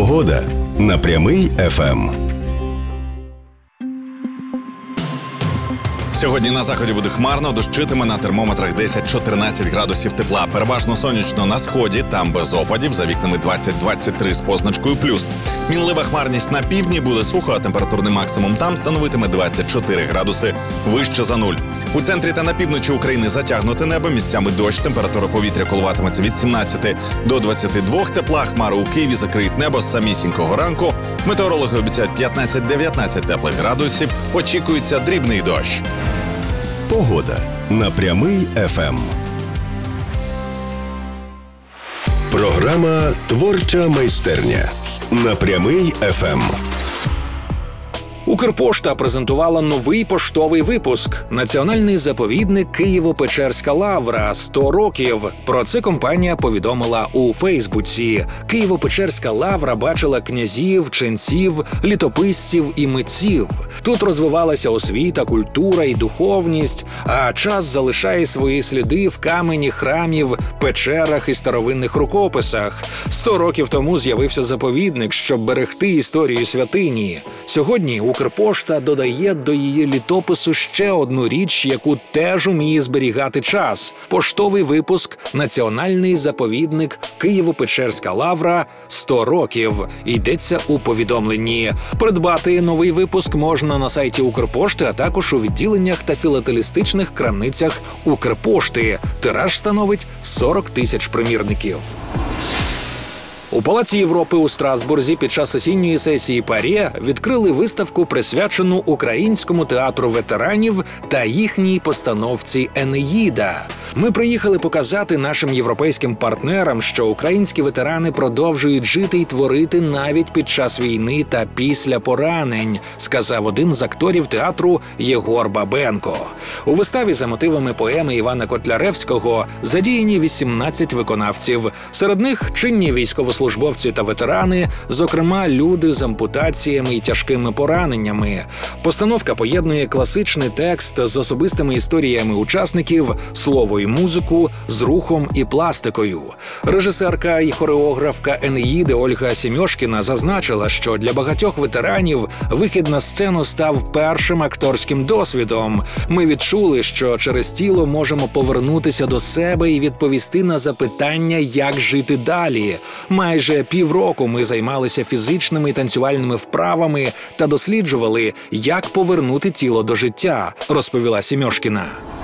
Погода на Прямий ФМ. Сьогодні на заході буде хмарно, дощитиме, на термометрах 10-14 градусів тепла. Переважно сонячно на сході, там без опадів, за вікнами 20-23 з позначкою плюс. Мінлива хмарність на півдні, буде сухо, а температурний максимум там становитиме 24 градуси вище за нуль. У центрі та на півночі України затягнуте небо, місцями дощ, температура повітря коливатиметься від 17 до 22 тепла. Хмари у Києві закриють небо з самісінького ранку. Метеорологи обіцяють 15-19 теплих градусів. Очікується дрібний дощ. Погода на Прямий ФМ. Програма «Творча майстерня» на Прямий ФМ. Укрпошта презентувала новий поштовий випуск «Національний заповідник Києво-Печерська лавра. 100 років». Про це компанія повідомила у Фейсбуці. Києво-Печерська лавра бачила князів, ченців, літописців і митців. Тут розвивалася освіта, культура і духовність, а час залишає свої сліди в камені храмів, печерах і старовинних рукописах. 100 років тому з'явився заповідник, щоб берегти історію святині. Сьогодні Укрпошта додає до її літопису ще одну річ, яку теж уміє зберігати час – поштовий випуск «Національний заповідник Києво-Печерська лавра. 100 років». Йдеться у повідомленні. Придбати новий випуск можна на сайті Укрпошти, а також у відділеннях та філателістичних крамницях Укрпошти. Тираж становить 40 тисяч примірників. У Палаці Європи у Страсбурзі під час осінньої сесії ПАРЄ відкрили виставку, присвячену українському театру ветеранів та їхній постановці «Енеїда». Ми приїхали показати нашим європейським партнерам, що українські ветерани продовжують жити і творити навіть під час війни та після поранень, сказав один з акторів театру Єгор Бабенко. У виставі за мотивами поеми Івана Котляревського задіяні 18 виконавців. Серед них чинні військовослужбовці та ветерани, зокрема люди з ампутаціями і тяжкими пораненнями. Постановка поєднує класичний текст з особистими історіями учасників, слово і музику, з рухом і пластикою. Режисерка і хореографка «Енеїди» Ольга Сімьошкіна зазначила, що для багатьох ветеранів вихід на сцену став першим акторським досвідом. Ми відчули, що через тіло можемо повернутися до себе і відповісти на запитання, як жити далі. Майже півроку ми займалися фізичними і танцювальними вправами та досліджували, як повернути тіло до життя, розповіла Сімьошкіна.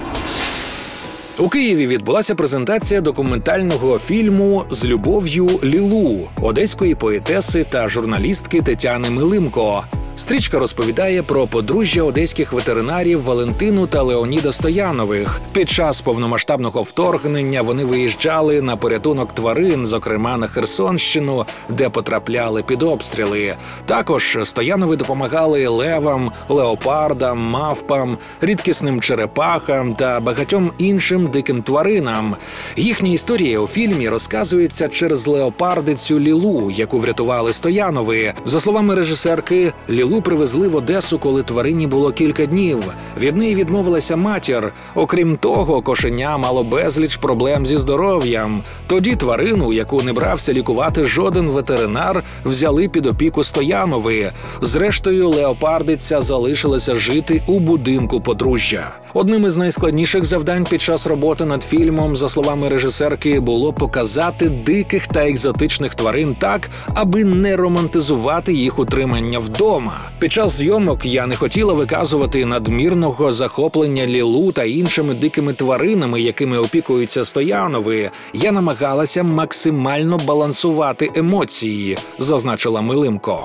У Києві відбулася презентація документального фільму «З любов'ю Лілу» одеської поетеси та журналістки Тетяни Милимко. Стрічка розповідає про подружжя одеських ветеринарів Валентину та Леоніда Стоянових. Під час повномасштабного вторгнення вони виїжджали на порятунок тварин, зокрема на Херсонщину, де потрапляли під обстріли. Також Стоянови допомагали левам, леопардам, мавпам, рідкісним черепахам та багатьом іншим диким тваринам. Їхня історія у фільмі розказується через леопардицю Лілу, яку врятували Стоянови. За словами режисерки, Лілу привезли в Одесу, коли тварині було кілька днів. Від неї відмовилася матір. Окрім того, кошеня мало безліч проблем зі здоров'ям. Тоді тварину, яку не брався лікувати жоден ветеринар, взяли під опіку Стоянови. Зрештою, леопардиця залишилася жити у будинку подружжя. Одним із найскладніших завдань під час роботи над фільмом, за словами режисерки, було показати диких та екзотичних тварин так, аби не романтизувати їх утримання вдома. Під час зйомок я не хотіла виказувати надмірного захоплення Лілу та іншими дикими тваринами, якими опікуються Стоянови. Я намагалася максимально балансувати емоції, зазначила Милимко.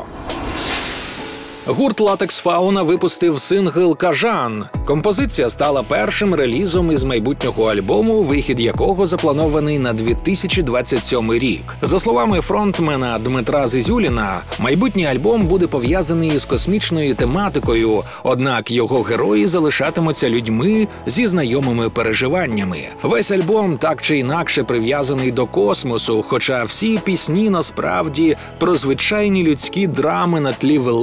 Гурт «Латекс Фауна» випустив сингл «Кажан». Композиція стала першим релізом із майбутнього альбому, вихід якого запланований на 2027 рік. За словами фронтмена Дмитра Зизюліна, майбутній альбом буде пов'язаний із космічною тематикою, однак його герої залишатимуться людьми зі знайомими переживаннями. Весь альбом так чи інакше прив'язаний до космосу, хоча всі пісні насправді про звичайні людські драми на тлі великого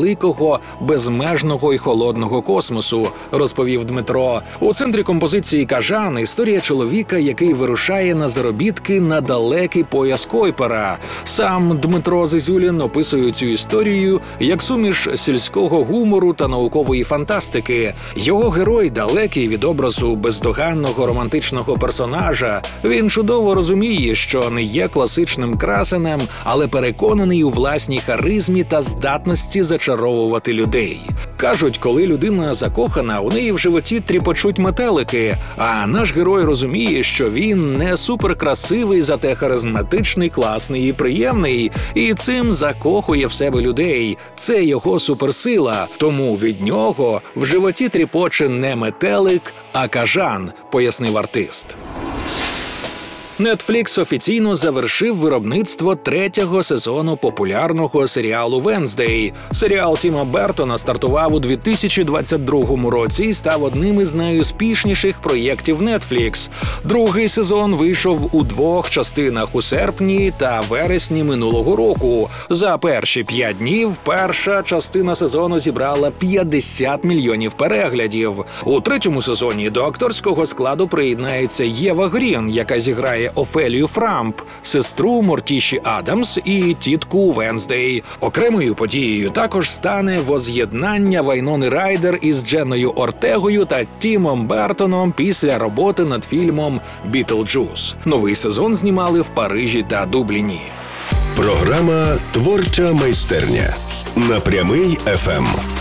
цього безмежного і холодного космосу, розповів Дмитро. У центрі композиції «Кажан» історія чоловіка, який вирушає на заробітки на далекий пояс Койпера. Сам Дмитро Зизюлін описує цю історію як суміш сільського гумору та наукової фантастики. Його герой далекий від образу бездоганного романтичного персонажа. Він чудово розуміє, що не є класичним красенем, але переконаний у власній харизмі та здатності зачаровувати людей. Кажуть, коли людина закохана, у неї в животі тріпочуть метелики, а наш герой розуміє, що він не суперкрасивий, зате харизматичний, класний і приємний, і цим закохує в себе людей. Це його суперсила, тому від нього в животі тріпоче не метелик, а кажан, пояснив артист. Netflix офіційно завершив виробництво 3-го сезону популярного серіалу «Венздей». Серіал Тіма Бертона стартував у 2022 році і став одним із найуспішніших проєктів Netflix. Другий сезон вийшов у 2 частинах у серпні та вересні минулого року. За перші 5 днів перша частина сезону зібрала 50 мільйонів переглядів. У 3-му сезоні до акторського складу приєднається Єва Грін, яка зіграє Офелію Фрамп, сестру Мортіші Адамс і тітку Венздей. Окремою подією також стане воз'єднання Вайнони Райдер із Дженною Ортегою та Тімом Бертоном після роботи над фільмом «Бітлджус». Новий сезон знімали в Парижі та Дубліні. Програма «Творча майстерня» на Прямий ФМ.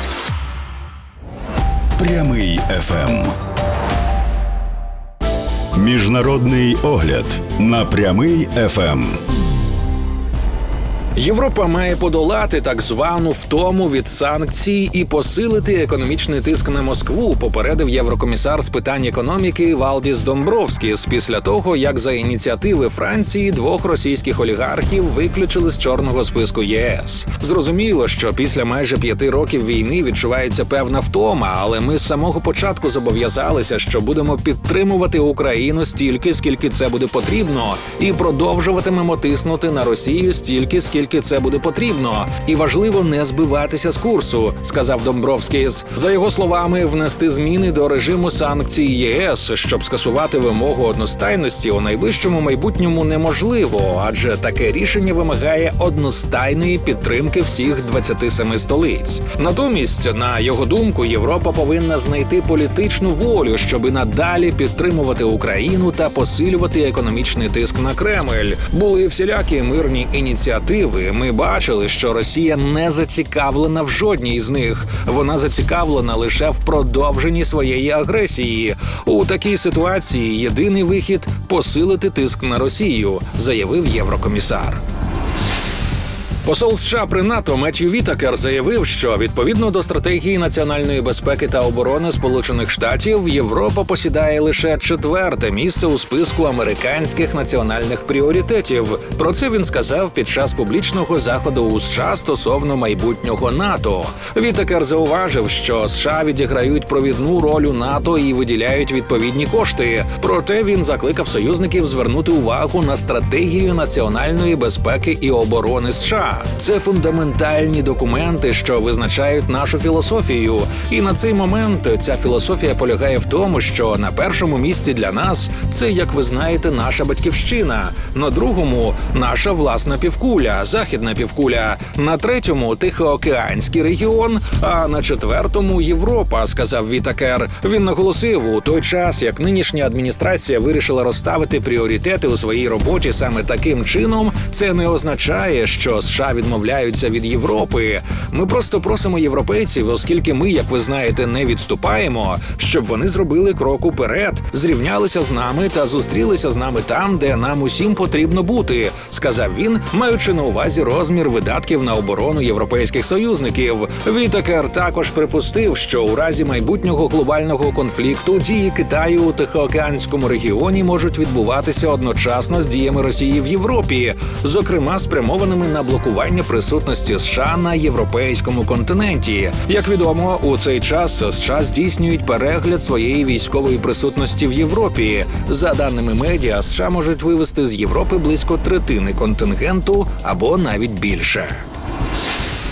Прямий ФМ. Міжнародний огляд на Прямий ФМ. Європа має подолати так звану втому від санкцій і посилити економічний тиск на Москву, попередив єврокомісар з питань економіки Валдіс Домбровскіс після того, як за ініціативи Франції 2 російських олігархів виключили з чорного списку ЄС. Зрозуміло, що після майже 5 років війни відчувається певна втома, але ми з самого початку зобов'язалися, що будемо підтримувати Україну стільки, скільки це буде потрібно, і продовжуватимемо тиснути на Росію стільки, скільки це буде потрібно. І важливо не збиватися з курсу, сказав Домбровскіс. За його словами, внести зміни до режиму санкцій ЄС, щоб скасувати вимогу одностайності, у найближчому майбутньому неможливо, адже таке рішення вимагає одностайної підтримки всіх 27 столиць. Натомість, на його думку, Європа повинна знайти політичну волю, щоб надалі підтримувати Україну та посилювати економічний тиск на Кремль. Були всілякі мирні ініціативи. Ми бачили, що Росія не зацікавлена в жодній з них. Вона зацікавлена лише в продовженні своєї агресії. У такій ситуації єдиний вихід – посилити тиск на Росію, заявив єврокомісар. Посол США при НАТО Меттью Вітакер заявив, що відповідно до стратегії національної безпеки та оборони Сполучених Штатів Європа посідає лише 4-те місце у списку американських національних пріоритетів. Про це він сказав під час публічного заходу у США стосовно майбутнього НАТО. Вітакер зауважив, що США відіграють провідну роль у НАТО і виділяють відповідні кошти. Проте він закликав союзників звернути увагу на стратегію національної безпеки і оборони США. Це фундаментальні документи, що визначають нашу філософію. І на цей момент ця філософія полягає в тому, що на першому місці для нас це, як ви знаєте, наша батьківщина, на другому – наша власна півкуля, західна півкуля, на третьому – Тихоокеанський регіон, а на 4-му – Європа, сказав Вітакер. Він наголосив, у той час, як нинішня адміністрація вирішила розставити пріоритети у своїй роботі саме таким чином, це не означає, що США відмовляються від Європи. Ми просто просимо європейців, оскільки ми, як ви знаєте, не відступаємо, щоб вони зробили крок уперед, зрівнялися з нами та зустрілися з нами там, де нам усім потрібно бути, сказав він, маючи на увазі розмір видатків на оборону європейських союзників. Вітакер також припустив, що у разі майбутнього глобального конфлікту дії Китаю у Тихоокеанському регіоні можуть відбуватися одночасно з діями Росії в Європі, зокрема спрямованими на блокування присутності США на європейському континенті. Як відомо, у цей час США здійснюють перегляд своєї військової присутності в Європі. За даними медіа, США можуть вивести з Європи близько 1/3 контингенту або навіть більше.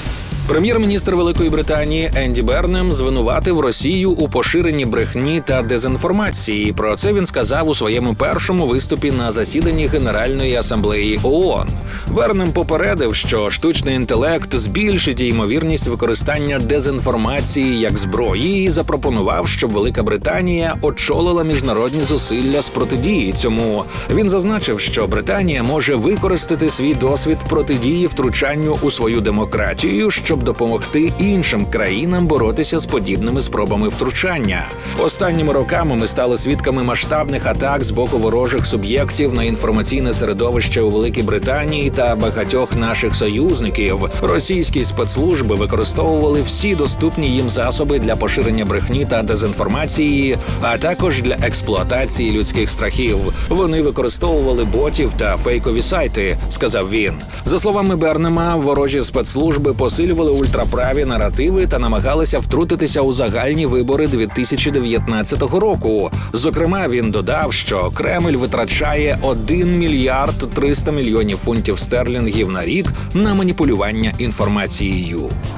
Прем'єр-міністр Великої Британії Енді Бернем звинуватив Росію у поширенні брехні та дезінформації. Про це він сказав у своєму першому виступі на засіданні Генеральної асамблеї ООН. Бернем попередив, що штучний інтелект збільшить ймовірність використання дезінформації як зброї і запропонував, щоб Велика Британія очолила міжнародні зусилля з протидії цьому. Він зазначив, що Британія може використати свій досвід протидії втручанню у свою демократію, щоб допомогти іншим країнам боротися з подібними спробами втручання. Останніми роками ми стали свідками масштабних атак з боку ворожих суб'єктів на інформаційне середовище у Великій Британії та багатьох наших союзників. Російські спецслужби використовували всі доступні їм засоби для поширення брехні та дезінформації, а також для експлуатації людських страхів. Вони використовували ботів та фейкові сайти, сказав він. За словами Бернема, ворожі спецслужби посилювали ультраправі наративи та намагалися втрутитися у загальні вибори 2019 року. Зокрема, він додав, що Кремль витрачає 1 мільярд 300 мільйонів фунтів стерлінгів на рік на маніпулювання інформацією.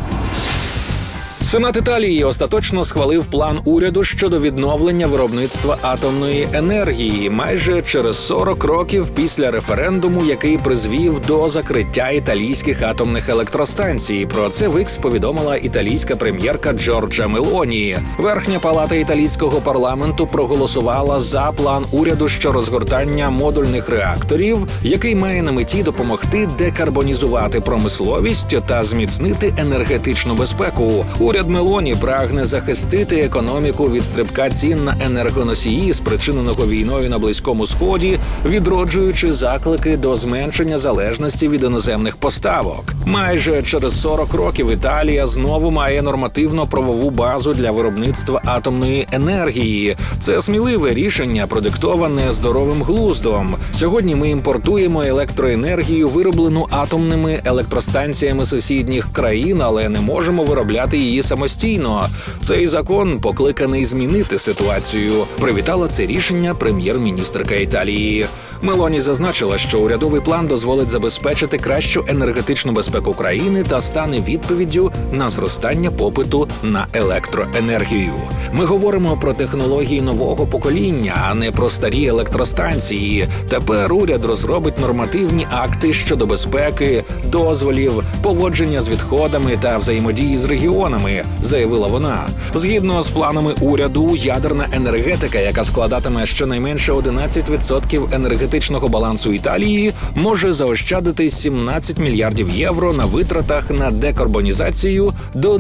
Сенат Італії остаточно схвалив план уряду щодо відновлення виробництва атомної енергії майже через 40 років після референдуму, який призвів до закриття італійських атомних електростанцій. Про це в X повідомила італійська прем'єрка Джорджа Мелоні. Верхня палата італійського парламенту проголосувала за план уряду щодо розгортання модульних реакторів, який має на меті допомогти декарбонізувати промисловість та зміцнити енергетичну безпеку. Уряд Мелоні прагне захистити економіку від стрибка цін на енергоносії, спричиненого війною на Близькому Сході, відроджуючи заклики до зменшення залежності від іноземних поставок. Майже через 40 років Італія знову має нормативно-правову базу для виробництва атомної енергії. Це сміливе рішення, продиктоване здоровим глуздом. Сьогодні ми імпортуємо електроенергію, вироблену атомними електростанціями сусідніх країн, але не можемо виробляти її самостійно. Цей закон покликаний змінити ситуацію. Привітала це рішення прем'єр-міністерка Італії. Мелоні зазначила, що урядовий план дозволить забезпечити кращу енергетичну безпеку країни та стане відповіддю на зростання попиту на електроенергію. Ми говоримо про технології нового покоління, а не про старі електростанції. Тепер уряд розробить нормативні акти щодо безпеки, дозволів, поводження з відходами та взаємодії з регіонами, заявила вона. Згідно з планами уряду, ядерна енергетика, яка складатиме щонайменше 11% енергетичного балансу Італії, може заощадити 17 мільярдів євро на витратах на декарбонізацію до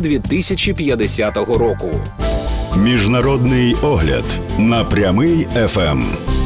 2050 року. Міжнародний огляд на Прямий ФМ.